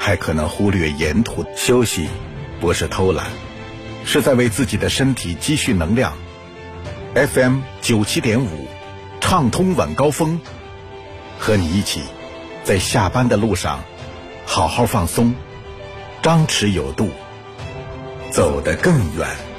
还可能忽略沿途休息，不是偷懒，是在为自己的身体积蓄能量。FM 97.5，畅通晚高峰，和你一起在下班的路上好好放松，张弛有度，走得更远。